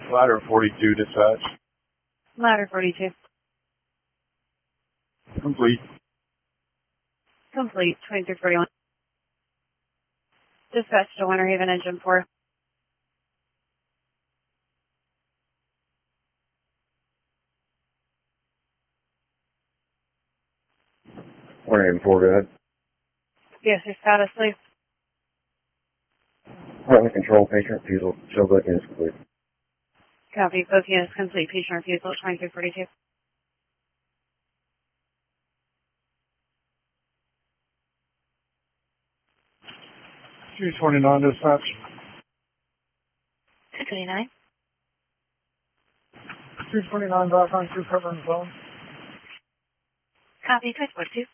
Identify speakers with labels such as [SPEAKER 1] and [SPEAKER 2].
[SPEAKER 1] Ladder 42 dispatch.
[SPEAKER 2] Ladder 42.
[SPEAKER 1] Complete.
[SPEAKER 2] Complete. 2341. Dispatch to Winter Haven Engine 4.
[SPEAKER 3] Winter Haven 4, go ahead.
[SPEAKER 2] Yes, your status, please.
[SPEAKER 3] Department control, patient refusal, show book units complete.
[SPEAKER 2] Copy. Both units complete. Patient refusal 2342.
[SPEAKER 1] 229 dispatch.
[SPEAKER 2] 229.
[SPEAKER 1] 229 background crew covering phone.
[SPEAKER 2] Copy. 242.